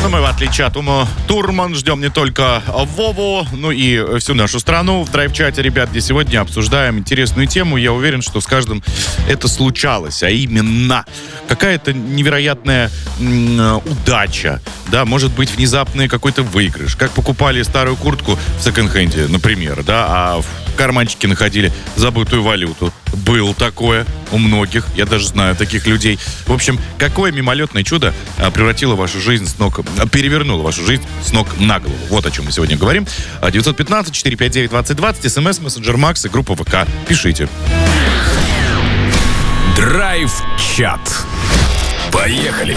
Но мы, в отличие от Ума Турман, ждем не только Вову, но и всю нашу страну в драйв-чате, ребят, где сегодня обсуждаем интересную тему. Я уверен, что с каждым это случалось, а именно какая-то невероятная удача, да, может быть, внезапный какой-то выигрыш. Как покупали старую куртку в секонд-хенде, например, да, а в карманчике находили забытую валюту. Было такое у многих, я даже знаю таких людей. В общем, какое мимолетное чудо превратило вашу жизнь с ног, перевернуло вашу жизнь с ног на голову. Вот о чем мы сегодня говорим. 915-459-2020, смс, мессенджер Макс и группа ВК. Пишите. Драйв-чат. Поехали.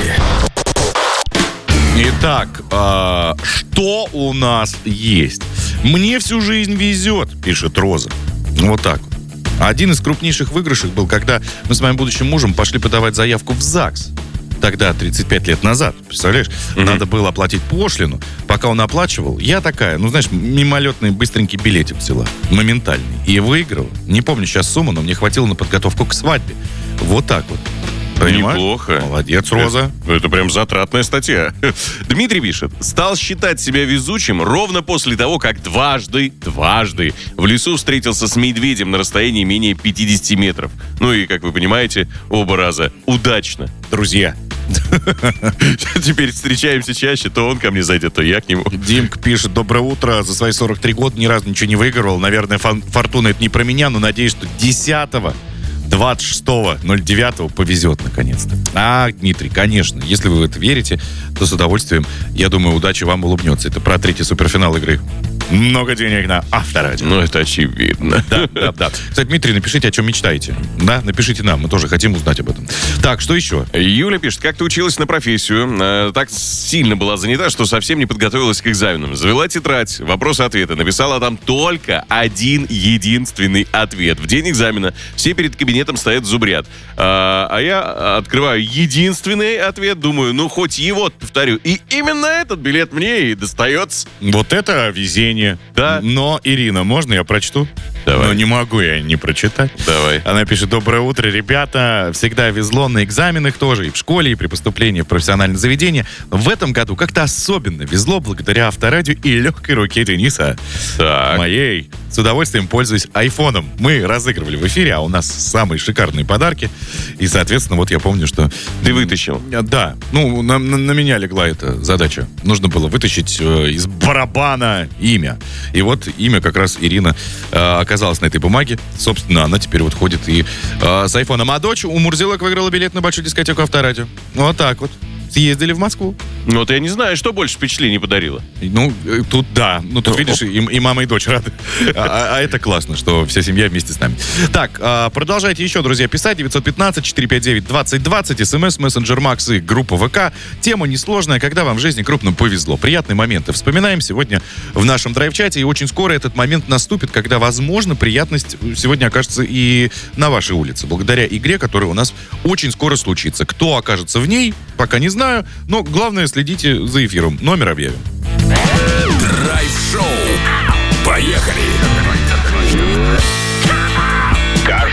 Итак, что у нас есть? Мне всю жизнь везет, пишет Роза. Вот так вот. Один из крупнейших выигрышей был, когда мы с моим будущим мужем пошли подавать заявку в ЗАГС. Тогда, 35 лет назад, представляешь? Надо было оплатить пошлину. Пока он оплачивал, я такая, мимолетный быстренький билетик взяла. Моментальный. И выиграл. Не помню сейчас сумму, но мне хватило на подготовку к свадьбе. Вот так вот. Понимаешь? Неплохо. Молодец, Роза. Это прям затратная статья. Дмитрий пишет. Стал считать себя везучим ровно после того, как дважды в лесу встретился с медведем на расстоянии менее 50 метров. Ну и, как вы понимаете, оба раза удачно. Друзья. Теперь встречаемся чаще. То он ко мне зайдет, то я к нему. Димка пишет: доброе утро. За свои 43 года ни разу ничего не выигрывал. Наверное, фортуна это не про меня, но надеюсь, что 10-го 26.09 повезет наконец-то. Дмитрий, конечно, если вы в это верите, то с удовольствием, я думаю, удача вам улыбнется. Это про третий суперфинал игры. Много денег на Авторадио. Ну, это очевидно. Да. Кстати, Дмитрий, напишите, о чем мечтаете. Да, напишите нам, мы тоже хотим узнать об этом. Так, что еще? Юля пишет, как ты училась на профессию, так сильно была занята, что совсем не подготовилась к экзаменам. Завела тетрадь, вопросы-ответы, написала там только один единственный ответ. В день экзамена все перед кабинетом стоят зубрят. А я открываю единственный ответ, думаю, хоть его повторю. И именно этот билет мне и достается. Вот это везение. Да. Но, Ирина, можно я прочту? Давай. Но не могу я не прочитать. Давай. Она пишет: доброе утро, ребята. Всегда везло на экзаменах тоже, и в школе, и при поступлении в профессиональное заведение. В этом году как-то особенно везло благодаря Авторадио и легкой руке Дениса. Так. Моей. С удовольствием пользуюсь айфоном. Мы разыгрывали в эфире, а у нас самые шикарные подарки. И, соответственно, вот я помню, что... Ты вытащил? Да. На меня легла эта задача. Нужно было вытащить из барабана имя. И вот имя как раз Ирина оказалась на этой бумаге. Собственно, она теперь вот ходит и с айфоном. А дочь у Мурзилок выиграла билет на большую дискотеку Авторадио. Вот так вот. Съездили в Москву. Вот я не знаю, что больше впечатлений подарило. Тут да. Тут, видишь, и мама, и дочь рады. А это классно, что вся семья вместе с нами. Так, продолжайте еще, друзья, писать. 915-459-2020, смс, мессенджер Макс и группа ВК. Тема несложная, когда вам в жизни крупно повезло. Приятные моменты вспоминаем сегодня в нашем драйв-чате. И очень скоро этот момент наступит, когда, возможно, приятность сегодня окажется и на вашей улице. Благодаря игре, которая у нас очень скоро случится. Кто окажется в ней, пока не знаю. Но главное, следите за эфиром. Номер объявим. Драйв-шоу. Поехали.